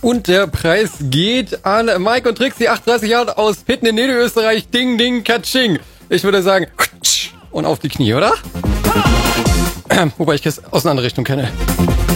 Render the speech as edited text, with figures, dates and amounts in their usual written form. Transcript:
Und der Preis geht an Mike und Trixie, 38 Jahre aus Pitten in Niederösterreich. Ding, ding, katsching. Ich würde sagen, und auf die Knie, oder? Wobei ich es aus einer anderen Richtung kenne.